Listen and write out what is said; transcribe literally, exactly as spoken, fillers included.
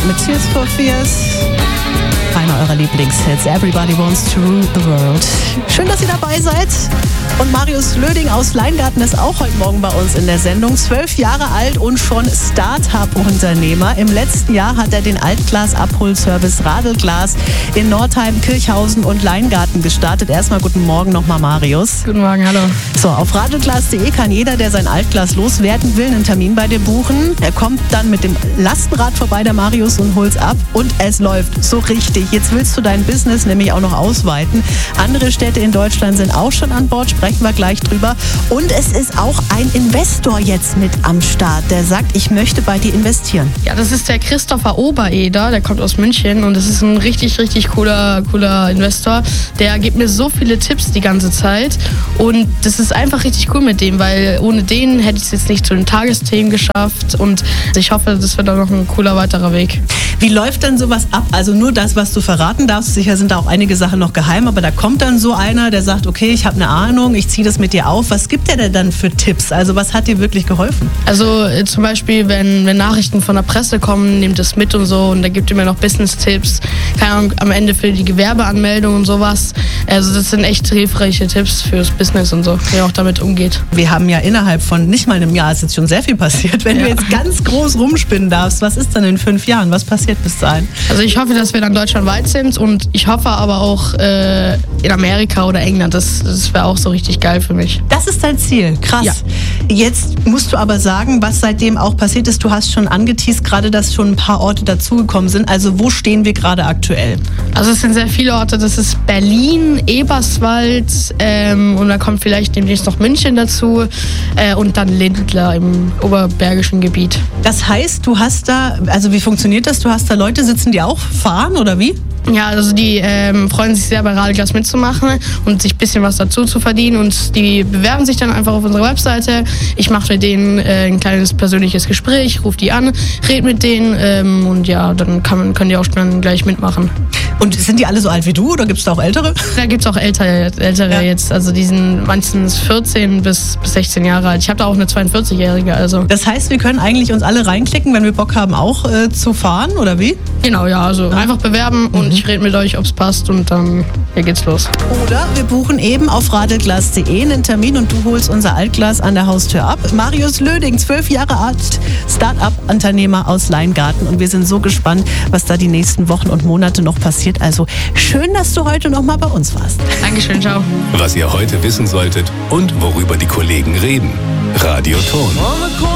mit Tears for Fears. Einer eurer Lieblingshits, Everybody Wants to Rule the World. Schön, dass ihr dabei seid. Und Marius Löding aus Leingarten ist auch heute Morgen bei uns in der Sendung. Zwölf Jahre alt und schon Start-up-Unternehmer. Im letzten Jahr hat er den Altglas-Abholservice Radelglas in Nordheim, Kirchhausen und Leingarten gestartet. Erstmal guten Morgen nochmal, Marius. Guten Morgen, hallo. So, auf radelglas punkt de kann jeder, der sein Altglas loswerden will, einen Termin bei dir buchen. Er kommt dann mit dem Lastenrad vorbei, der Marius, und holt's ab. Und es läuft so richtig. Jetzt willst du dein Business nämlich auch noch ausweiten. Andere Städte in Deutschland sind auch schon an Bord, sprechen wir gleich drüber. Und es ist auch ein Investor jetzt mit am Start, der sagt, ich möchte bei dir investieren. Ja, das ist der Christopher Obereder, der kommt aus München und das ist ein richtig, richtig cooler, cooler Investor. Der gibt mir so viele Tipps die ganze Zeit und das ist einfach richtig cool mit dem, weil ohne den hätte ich es jetzt nicht zu den Tagesthemen geschafft und ich hoffe, das wird auch noch ein cooler weiterer Weg. Wie läuft dann sowas ab? Also nur das, was du verraten darfst. Sicher sind da auch einige Sachen noch geheim, aber da kommt dann so einer, der sagt, okay, ich habe eine Ahnung, ich ziehe das mit dir auf. Was gibt der denn dann für Tipps? Also was hat dir wirklich geholfen? Also äh, zum Beispiel, wenn, wenn Nachrichten von der Presse kommen, nehmt das mit und so und da gibt ihr mir noch Business-Tipps, keine Ahnung, am Ende für die Gewerbeanmeldung und sowas. Also das sind echt hilfreiche Tipps fürs Business und so, wie ihr auch damit umgeht. Wir haben ja innerhalb von nicht mal einem Jahr, ist jetzt schon sehr viel passiert. Wenn ja. du jetzt ganz groß rumspinnen darfst, was ist dann in fünf Jahren? Was passiert bis dahin? Also ich hoffe, dass wir dann deutschlandweit sind und ich hoffe aber auch äh, in Amerika oder England. Das, das wäre auch so richtig geil für mich. Das ist dein Ziel, krass. Ja. Jetzt musst du aber sagen, was seitdem auch passiert ist. Du hast schon angeteast, gerade dass schon ein paar Orte dazugekommen sind. Also wo stehen wir gerade aktuell? Also es sind sehr viele Orte. Das ist Berlin, Eberswald ähm, und dann kommt vielleicht demnächst noch München dazu äh, und dann Lindlar im oberbergischen Gebiet. Das heißt, du hast da, also wie funktioniert das? Du hast da Leute sitzen, die auch fahren oder wie? Ja, also die ähm, freuen sich sehr, bei Radelglas mitzumachen und sich ein bisschen was dazu zu verdienen und die bewerben sich dann einfach auf unserer Webseite. Ich mache mit denen äh, ein kleines persönliches Gespräch, rufe die an, rede mit denen ähm, und ja, dann kann, können die auch dann gleich mitmachen. Und sind die alle so alt wie du oder gibt es da auch Ältere? Da gibt es auch Ältere, ältere ja. jetzt, also die sind meistens vierzehn bis sechzehn Jahre alt. Ich habe da auch eine zweiundvierzig-Jährige. Also. Das heißt, wir können eigentlich uns alle reinklicken, wenn wir Bock haben, auch äh, zu fahren oder wie? Genau, ja, also ja. einfach bewerben und mhm. ich rede mit euch, ob es passt und dann hier geht's los. Oder wir buchen eben auf radelglas punkt de einen Termin und du holst unser Altglas an der Haustür ab. Marius Löding, zwölf Jahre alt, Start-up-Unternehmer aus Leingarten und wir sind so gespannt, was da die nächsten Wochen und Monate noch passiert. Also schön, dass du heute noch mal bei uns warst. Dankeschön, ciao. Was ihr heute wissen solltet und worüber die Kollegen reden. Radio Ton.